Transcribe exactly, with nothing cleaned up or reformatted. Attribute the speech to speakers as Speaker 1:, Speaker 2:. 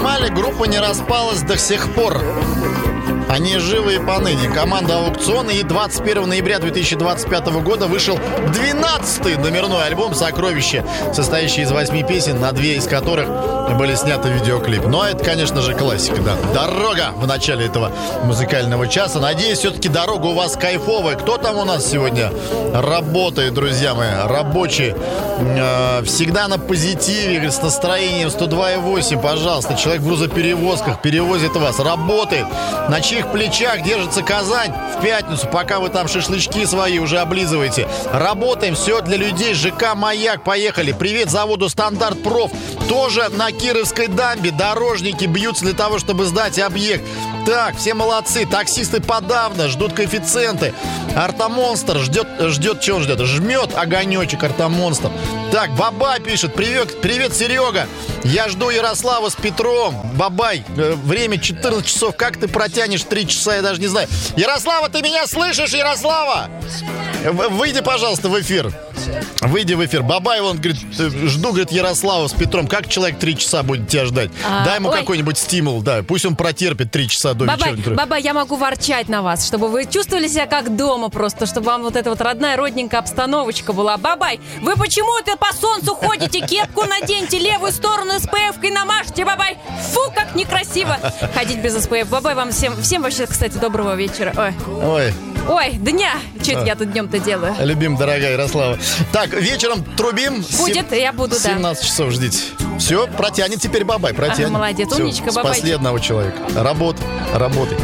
Speaker 1: понимали, группа не распалась до сих пор. Они живы и поныне. Команда «Аукцион». И двадцать первого ноября две тысячи двадцать пятого года вышел двенадцатый номерной альбом «Сокровище», состоящий из восьми песен, на две из которых были сняты видеоклипы. Но это, конечно же, классика, да. «Дорога» в начале этого музыкального часа. Надеюсь, все-таки дорога у вас кайфовая. Кто там у нас сегодня работает, друзья мои? Рабочие. Э, всегда на позитиве, с настроением сто два и восемь. Пожалуйста, человек в грузоперевозках перевозит вас, работает. На чьих плечах держится Казань в пятницу, пока вы там шашлычки свои уже облизываете. Работаем, все для людей. ЖК «Маяк», поехали. Привет заводу «Стандарт Проф». Тоже на Кировской дамбе дорожники бьются для того, чтобы сдать объект. Так, все молодцы. Таксисты подавно ждут коэффициенты. Артамонстр ждет, ждет, чего он ждет? Жмет огонечек Артамонстр. Так, Бабай пишет: Привет, привет, Серега. Я жду Ярослава с Петром. Бабай, время четырнадцать часов. Как ты протянешь три часа, я даже не знаю. Ярослава, ты меня слышишь, Ярослава? Выйди, пожалуйста, в эфир. Выйди в эфир. Бабай, он говорит, жду, говорит, Ярослава с Петром. Как человек три часа будет тебя ждать? А, Дай ему ой. какой-нибудь стимул, да. Пусть он протерпит три часа до
Speaker 2: Бабай,
Speaker 1: вечернего.
Speaker 2: Бабай, я могу ворчать на вас, чтобы вы чувствовали себя как дома просто, чтобы вам вот эта вот родная, родненькая обстановочка была. Бабай, вы почему-то по солнцу ходите, кепку наденьте, левую сторону эс пэ эф-кой намажьте, Бабай. Фу, как некрасиво ходить без эс пэ эф. Бабай, вам всем, всем вообще, кстати, доброго вечера. Ой.
Speaker 1: Ой.
Speaker 2: Ой, дня! Что это а. я тут днем-то делаю?
Speaker 1: Любим, дорогая Ярослава. Так, вечером трубим.
Speaker 2: Будет, Сем... я буду, да.
Speaker 1: семнадцать часов ждите. Все, протянет теперь Бабай, протянет.
Speaker 2: Ага, молодец,
Speaker 1: Все,
Speaker 2: умничка, Бабай.
Speaker 1: Спасли одного человека. Работа, работай.